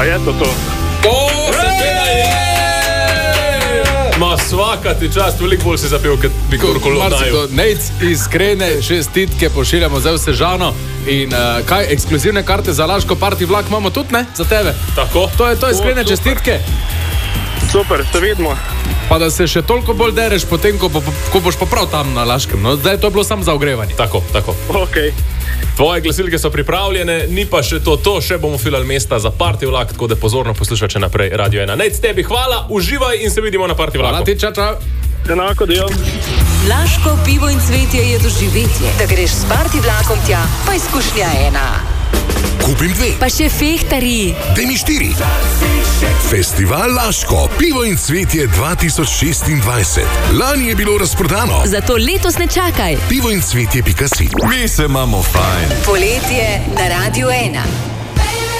A je to? To seveda je! Ma svaka ti čast, veliko bolj si zapel, kot bi korkoli odnajal. Nejc, iskrene čestitke pošiljamo zdaj v Sežano. In kaj, ekskluzivne karte za Laško party vlak imamo tudi, ne? Za tebe. Tako. To je iskrene čestitke. Super, se vidimo. Pa da se še toliko bolj dereš potem, ko boš pa prav tam na Laškem. No, zdaj to je bilo samo za ogrevanje. Tako. Ok. Tvoje glasilke so pripravljene, ni pa še to, še bomo filali mesta za party vlak, tako da pozorno poslušaj naprej Radio 1. Nejc, tebi hvala, uživaj in se vidimo na party vlaku. Hvala ti, čau. Enako, dio. Laško pivo in cvetje je doživetje. Da greš s party vlakom tja, pa izkušnja ena. Kupim 2. Pa še fehtari. Daj mi 4. Festival Laško, pivo in cvetje 2026. Lani je bilo razprodano. Zato letos ne čakaj. Pivoincvetje.si. Mi se imamo fajn. Poletje na Radio 1.